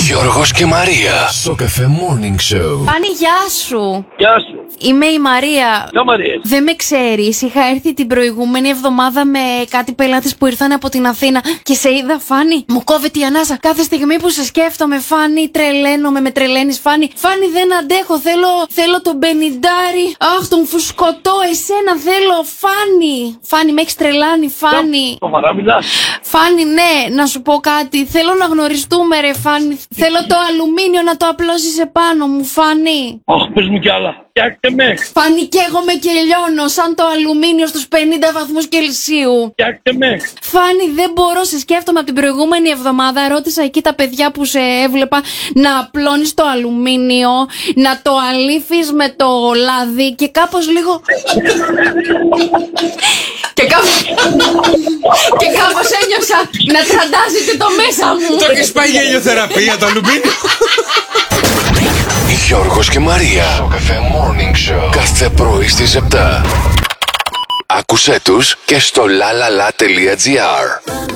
Γιώργος και Μαρία. Στο Cafe Morning Show. Φάνη, γεια σου. Γεια σου. Είμαι η Μαρία. Ποια Μαρία? Δεν με ξέρεις. Είχα έρθει την προηγούμενη εβδομάδα με κάτι πελάτες που ήρθαν από την Αθήνα και σε είδα, Φάνη. Μου κόβεται η ανάσα. Κάθε στιγμή που σε σκέφτομαι, Φάνη, τρελαίνομαι, με τρελαίνεις, Φάνη. Φάνη, δεν αντέχω. Θέλω τον πενιντάρι. Αχ, τον φουσκωτό. Εσένα θέλω, Φάνη. Φάνη, με έχεις τρελάνει, Φάνη. Σοβαρά μιλάς? Φάνη, ναι, να σου πω κάτι. Θέλω να γνωριστούμε, ρε, Φάνη. Θέλω το αλουμίνιο να το απλώσεις επάνω μου, Φάνη. Αχ, πες μου κι άλλα. Φτιάξτε με. Φάνη, καίγομαι και λιώνω σαν το αλουμίνιο στους 50 βαθμούς Κελσίου. Φτιάξτε με. Φάνη, δεν μπορώ, σε σκέφτομαι από την προηγούμενη εβδομάδα. Ρώτησα εκεί τα παιδιά που σε έβλεπα να απλώνεις το αλουμίνιο, να το αλήφεις με το λάδι και κάπως λίγο... και κάπως ένιωσα να τραντάζεται το μέσα μου. Το έχεις πάει για ηλιοθεραπεία το αλουμίνιο? Γιώργος και Μαρία. Στο Cafe Morning Show. Κάθε πρωί στις 7. Άκουσέ τους και στο lalala.gr.